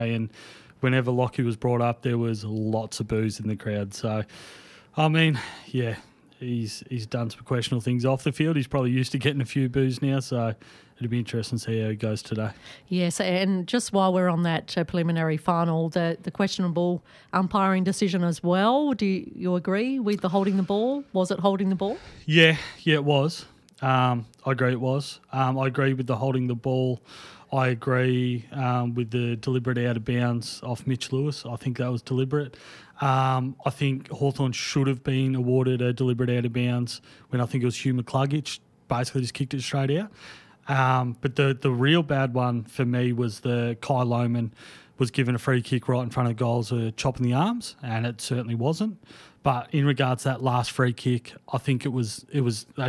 and whenever Lockie was brought up, there was lots of boos in the crowd. So, I mean, yeah, he's done some questionable things off the field. He's probably used to getting a few boos now, so it'll be interesting to see how he goes today. Yes, and just while we're on that preliminary final, the questionable umpiring decision as well, do you agree with the holding the ball? Was it holding the ball? Yeah, it was. I agree it was. I agree with the holding the ball. I agree with the deliberate out of bounds off Mitch Lewis. I think that was deliberate. I think Hawthorn should have been awarded a deliberate out of bounds when I think it was Hugh McCluggage basically just kicked it straight out. But the real bad one for me was the Kai Lohmann was given a free kick right in front of goals, chopping the arms, and it certainly wasn't. But in regards to that last free kick, I think it was there.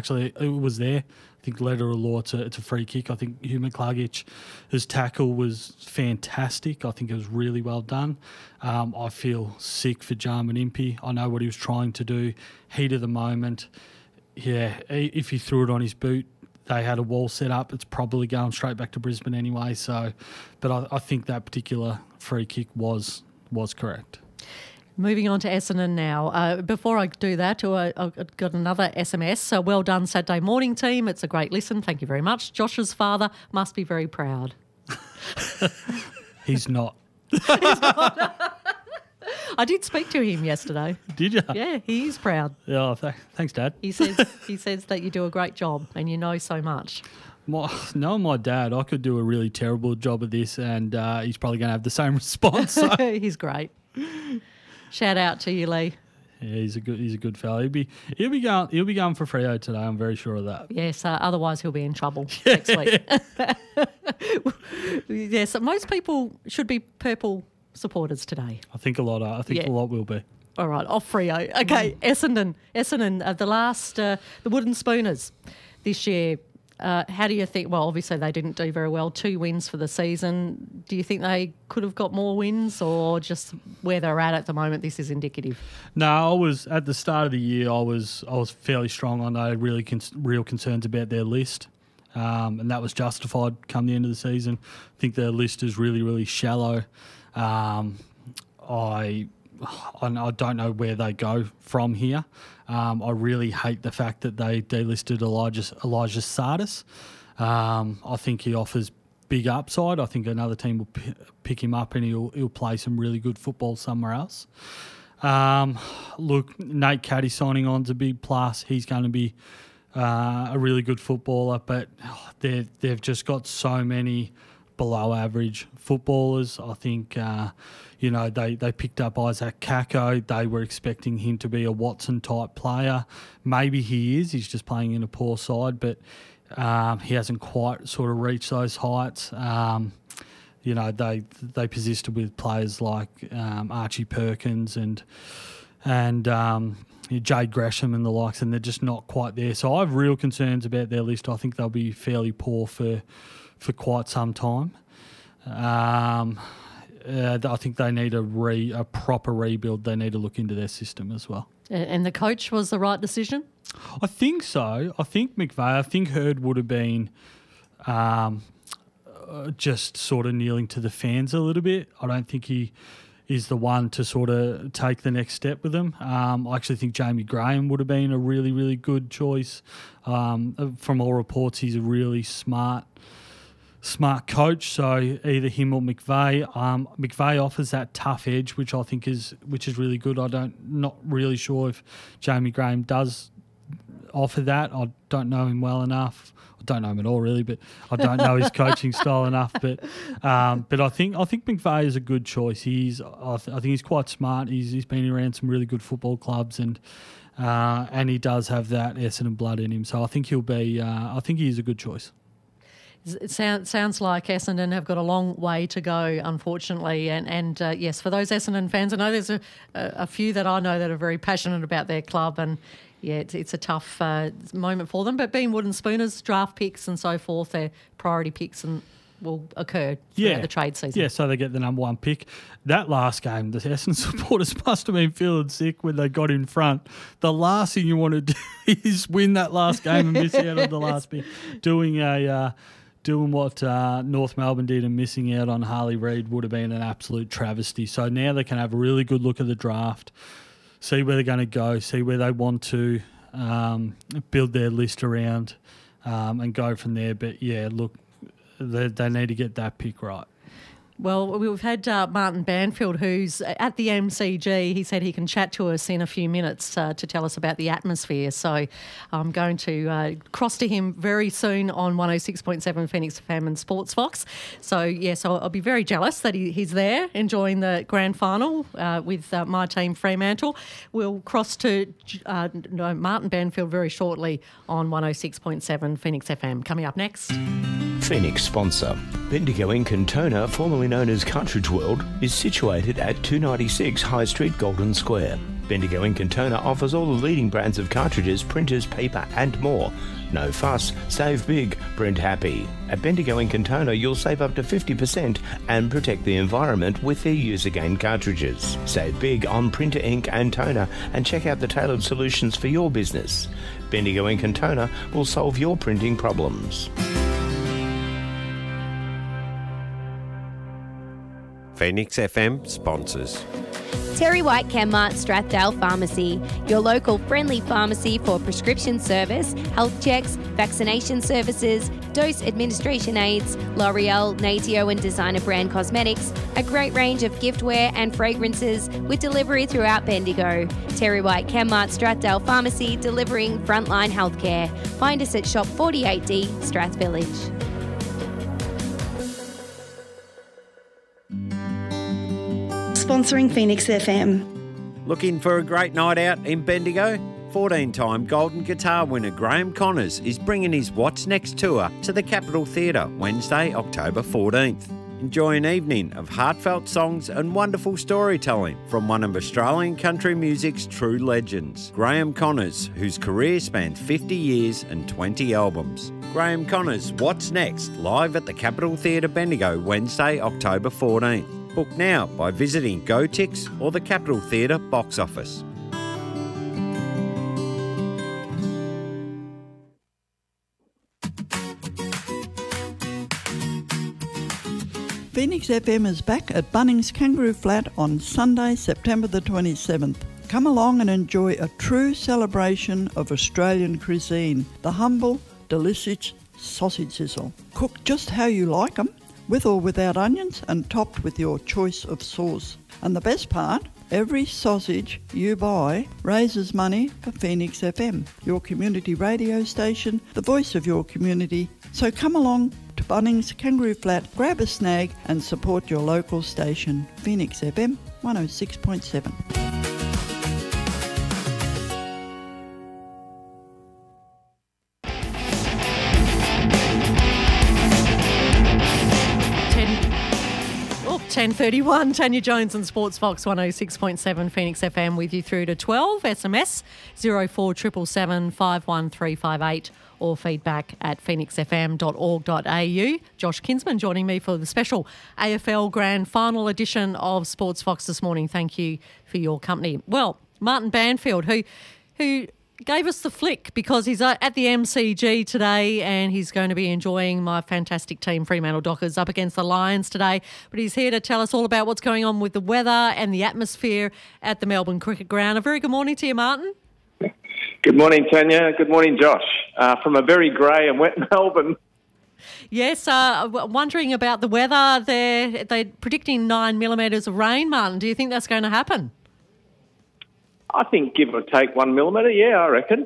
I think letter of law, it's a free kick. I think Hugh McCluggage, his tackle was fantastic. I think it was really well done. I feel sick for Jarman Impey. I know what he was trying to do. Heat of the moment. Yeah, if he threw it on his boot, they had a wall set up. It's probably going straight back to Brisbane anyway. So, but I think that particular free kick was correct. Moving on to Essendon now. Before I do that, I've got another SMS. So well done, Saturday morning team. It's a great listen. Thank you very much. Josh's father must be very proud. He's not. I did speak to him yesterday. Did you? Yeah, he is proud. Yeah, thanks, Dad. He says that you do a great job and you know so much. Knowing my dad, I could do a really terrible job of this, and he's probably going to have the same response. So. He's great. Shout out to you, Lee. Yeah, he's a good fella. He'll be going for Freo today. I'm very sure of that. Yes, otherwise he'll be in trouble next week. Yes, most people should be purple supporters today. I think a lot are. I think a lot will be. All right, off Freo. Okay, Essendon, the last, the Wooden Spooners this year. How do you think? Well, obviously they didn't do very well. 2 wins for the season. Do you think they could have got more wins, or just where they're at the moment? This is indicative. No, I was at the start of the year. I was fairly strong on. I had really real concerns about their list, and that was justified. Come the end of the season, I think their list is really, really shallow. I don't know where they go from here. I really hate the fact that they delisted Elijah Sardis. I think he offers big upside. I think another team will pick him up and he'll play some really good football somewhere else. Look, Nate Caddy signing on's a big plus. He's going to be a really good footballer, but they've just got so many below average footballers. I think they picked up Isaac Kako. They were expecting him to be a Watson type player. Maybe he is. He's just playing in a poor side, but he hasn't quite sort of reached those heights. They persisted with players like Archie Perkins and Jade Gresham and the likes, and they're just not quite there. So I have real concerns about their list. I think they'll be fairly poor for quite some time. I think they need a proper rebuild. They need to look into their system as well. And the coach was the right decision? I think so. I think McVeigh, I think Hurd would have been just sort of kneeling to the fans a little bit. I don't think he is the one to sort of take the next step with them. I actually think Jamie Graham would have been a really, really good choice. From all reports, he's a really smart coach, so either him or McVeigh. McVeigh offers that tough edge, which I think is really good. Not really sure if Jamie Graham does offer that. I don't know him well enough. I don't know him at all, really, but I don't know his coaching style enough. But I think McVeigh is a good choice. I think he's quite smart. He's been around some really good football clubs, and he does have that Essendon blood in him. So I think he'll be. I think he is a good choice. It sounds like Essendon have got a long way to go, unfortunately. And yes, for those Essendon fans, I know there's a few that I know that are very passionate about their club, and yeah, it's a tough moment for them. But being Wooden Spooners, draft picks and so forth, their priority picks and will occur throughout the trade season. Yeah, so they get the number 1 pick. That last game, the Essendon supporters must have been feeling sick when they got in front. The last thing you want to do is win that last game and miss out on the last pick. Doing doing what North Melbourne did and missing out on Harley Reid would have been an absolute travesty. So now they can have a really good look at the draft, see where they're going to go, see where they want to build their list around, and go from there. But, yeah, look, they need to get that pick right. Well, we've had Martin Banfield, who's at the MCG. He said he can chat to us in a few minutes to tell us about the atmosphere. So I'm going to cross to him very soon on 106.7 Phoenix FM and Sports Fox. So, yes, I'll be very jealous that he's there enjoying the grand final with my team Fremantle. We'll cross to Martin Banfield very shortly on 106.7 Phoenix FM. Coming up next. Phoenix sponsor. Bendigo Ink and Toner, formerly known as Cartridge World, is situated at 296 High Street, Golden Square. Bendigo Ink and Toner offers all the leading brands of cartridges, printers, paper and more. No fuss, save big, print happy. At Bendigo Ink and Toner, you'll save up to 50% and protect the environment with their use-again cartridges. Save big on printer ink and toner and check out the tailored solutions for your business. Bendigo Ink and Toner will solve your printing problems. Phoenix FM sponsors. Terry White Chemmart Strathdale Pharmacy, your local friendly pharmacy for prescription service, health checks, vaccination services, dose administration aids, L'Oreal, Natio and designer brand cosmetics, a great range of giftware and fragrances with delivery throughout Bendigo. Terry White Chemmart Strathdale Pharmacy, delivering frontline healthcare. Find us at Shop 48D, Strath Village. Sponsoring Phoenix FM. Looking for a great night out in Bendigo? 14-time Golden Guitar winner Graham Connors is bringing his What's Next tour to the Capitol Theatre Wednesday, October 14th. Enjoy an evening of heartfelt songs and wonderful storytelling from one of Australian country music's true legends, Graham Connors, whose career spanned 50 years and 20 albums. Graham Connors' What's Next, live at the Capitol Theatre Bendigo Wednesday, October 14th. Book now by visiting GoTix or the Capitol Theatre box office. Phoenix FM is back at Bunnings Kangaroo Flat on Sunday, September the 27th. Come along and enjoy a true celebration of Australian cuisine, the humble, delicious sausage sizzle. Cooked just how you like them, with or without onions, and topped with your choice of sauce. And the best part, every sausage you buy raises money for Phoenix FM, your community radio station, the voice of your community. So come along to Bunnings Kangaroo Flat, grab a snag and support your local station, Phoenix FM 106.7. Oh, 10:31, Tanya Jones and Sports Fox 106.7 Phoenix FM with you through to 12. SMS 0477 51358 or feedback at phoenixfm.org.au. Josh Kinsman joining me for the special AFL Grand Final edition of Sports Fox this morning. Thank you for your company. Well, Martin Banfield, who gave us the flick because he's at the MCG today and he's going to be enjoying my fantastic team, Fremantle Dockers, up against the Lions today. But he's here to tell us all about what's going on with the weather and the atmosphere at the Melbourne Cricket Ground. A very good morning to you, Martin. Good morning, Tanya. Good morning, Josh. From a very grey and wet Melbourne. Yes, wondering about the weather. They're predicting 9 millimetres of rain, Martin. Do you think that's going to happen? I think give or take 1 millimetre, yeah, I reckon.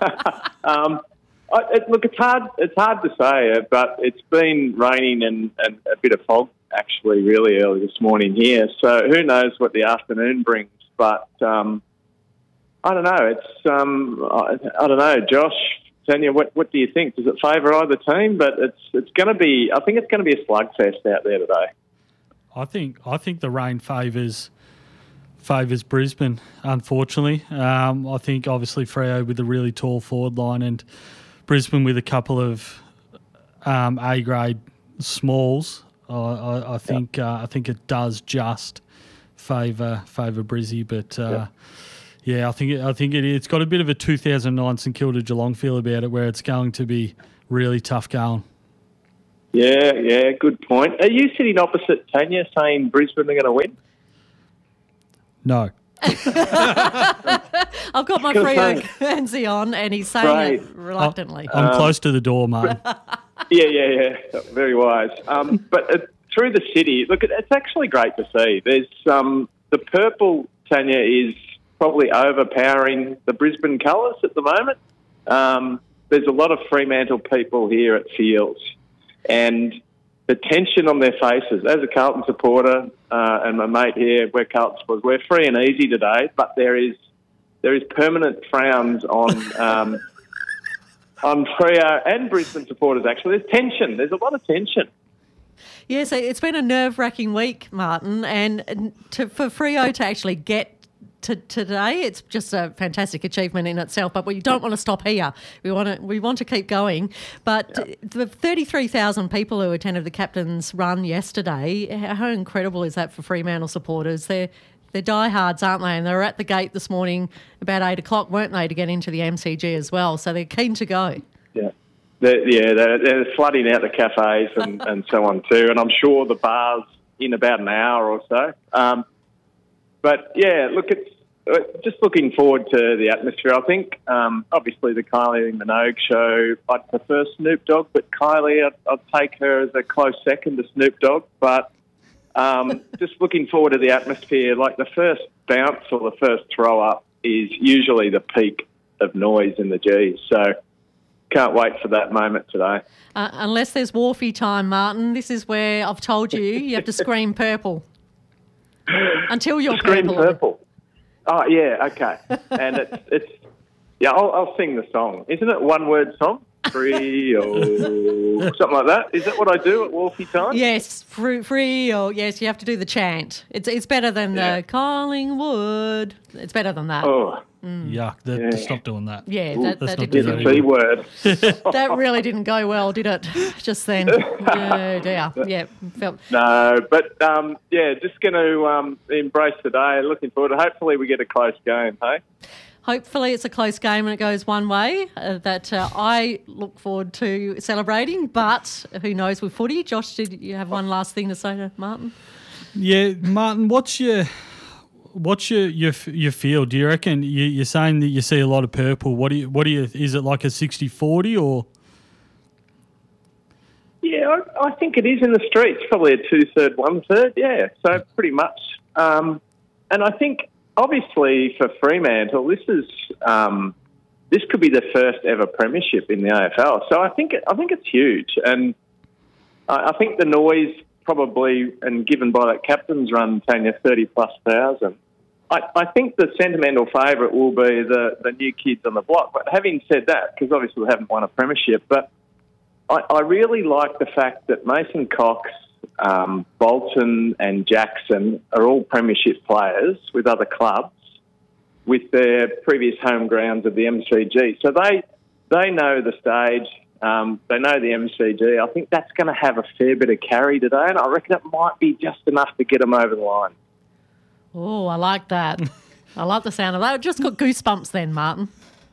Look, it's hard to say, but it's been raining and a bit of fog, actually, really early this morning here. So who knows what the afternoon brings, but I don't know. I don't know, Josh. Tanya, what do you think? Does it favour either team? But it's going to be. I think it's going to be a slugfest out there today. I think the rain favours Brisbane. Unfortunately, I think obviously Freo with a really tall forward line and Brisbane with a couple of A grade smalls. I think it does just favour Brizzy, but. Yeah, I think it's got a bit of a 2009 St Kilda Geelong feel about it, where it's going to be really tough going. Yeah, good point. Are you sitting opposite Tanya saying Brisbane are going to win? No. I've got my Freo Guernsey on, and he's saying it reluctantly. I'm close to the door, Martin. Yeah. Very wise. But through the city, look, it's actually great to see. There's the purple, Tanya, is probably overpowering the Brisbane colours at the moment. There's a lot of Fremantle people here at Fields, and the tension on their faces. As a Carlton supporter and my mate here, we're Carlton supporters, we're free and easy today, but there is permanent frowns on on Freo and Brisbane supporters, actually. There's tension. There's a lot of tension. Yeah, so it's been a nerve-wracking week, Martin, and for Freo to actually get to today, it's just a fantastic achievement in itself. But we don't want to stop here. We want to keep going. But the 33,000 people who attended the captain's run yesterday, how incredible is that for Fremantle supporters? They're diehards, aren't they? And they were at the gate this morning about 8 o'clock, weren't they, to get into the MCG as well? So they're keen to go. Yeah. They're flooding out the cafes and so on too. And I'm sure the bars in about an hour or so. But, yeah, look, it's just looking forward to the atmosphere. I think, obviously, the Kylie Minogue show, I'd prefer Snoop Dogg, but Kylie, I'd take her as a close second to Snoop Dogg. But just looking forward to the atmosphere. Like the first bounce or the first throw-up is usually the peak of noise in the G's. So can't wait for that moment today. Unless there's Wharfie time, Martin, this is where I've told you have to scream purple. Until you're Scream purple. Oh, yeah, okay. And it's yeah, I'll sing the song. Isn't it one word song? Free or something like that. Is that what I do at Wolfie time? Yes, free or yes, you have to do the chant. It's better than the Collingwood. It's better than that. Oh. Yuck, stop doing that. Yeah, that the didn't C word. that really didn't go well, did it? Just then. Oh, dear. Yeah. No, but, just going to embrace the day. Looking forward to hopefully we get a close game, hey? Hopefully it's a close game and it goes one way that I look forward to celebrating, but who knows with footy. Josh, did you have one last thing to say to Martin? Yeah, Martin, what's your feel? Do you reckon you're saying that you see a lot of purple? What do you? Is it like a 60-40 or? Yeah, I think it is in the streets. Probably a 2/3, 1/3. Yeah, so pretty much. And I think obviously for Fremantle, this could be the first ever premiership in the AFL. So I think it's huge, and I think the noise probably, and given by that captain's run, Tanya, 30,000+. I think the sentimental favourite will be the new kids on the block. But having said that, because obviously we haven't won a premiership, but I really like the fact that Mason Cox, Bolton and Jackson are all premiership players with other clubs with their previous home grounds of the MCG. So they know the stage. They know the MCG. I think that's going to have a fair bit of carry today, and I reckon it might be just enough to get them over the line. Oh, I like that. I like the sound of that. I just got goosebumps then, Martin.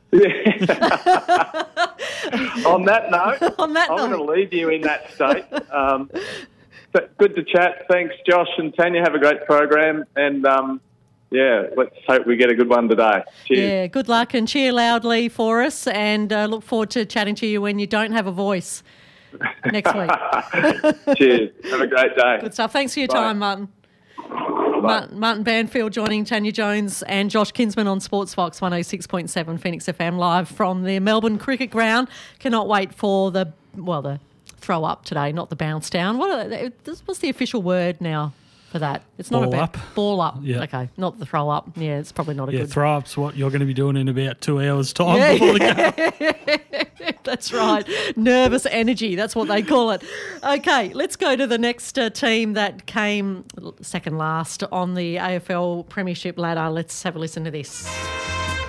On that note, I'm going to leave you in that state. But good to chat. Thanks, Josh and Tanya. Have a great program, and let's hope we get a good one today. Cheers. Yeah, good luck and cheer loudly for us, and look forward to chatting to you when you don't have a voice next week. Cheers. Have a great day. Good stuff. Thanks for your time, Martin. Martin Banfield joining Tanya Jones and Josh Kinsman on Sports Fox 106.7 Phoenix FM live from the Melbourne Cricket Ground. Cannot wait for the throw up today, not the bounce down. What's the official word now for that? It's not ball up. Ball up. Yeah. Okay, not the throw up. Yeah, it's probably not a good. Throw up's what you're going to be doing in about 2 hours' time before the game. That's right. Nervous energy. That's what they call it. Okay, let's go to the next team that came second last on the AFL Premiership ladder. Let's have a listen to this.